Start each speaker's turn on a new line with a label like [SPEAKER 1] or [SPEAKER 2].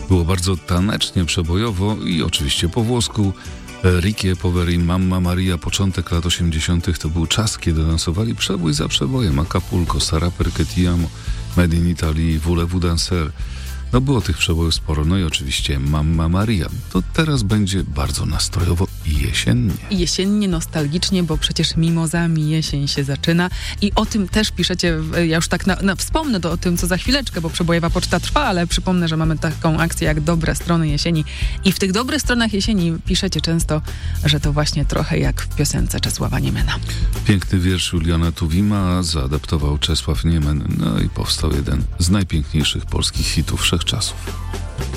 [SPEAKER 1] Było bardzo tanecznie, przebojowo i oczywiście po włosku. Ricky Poveri, Mamma Maria, początek lat 80. to był czas, kiedy lansowali przebój za przebojem. Acapulco, Sarà perché ti amo, Made in Italy, Voulez-vous danser. No było tych przebojów sporo, no i oczywiście Mamma Maria. To teraz będzie bardzo nastrojowo i jesiennie.
[SPEAKER 2] Jesiennie, nostalgicznie, bo przecież mimozami jesień się zaczyna i o tym też piszecie, ja już tak wspomnę o tym, co za chwileczkę, bo przebojowa poczta trwa, ale przypomnę, że mamy taką akcję jak Dobre Strony Jesieni i w tych dobrych stronach jesieni piszecie często, że to właśnie trochę jak w piosence Czesława Niemena.
[SPEAKER 1] Piękny wiersz Juliana Tuwima zaadaptował Czesław Niemen, no i powstał jeden z najpiękniejszych polskich hitów wszechczasów.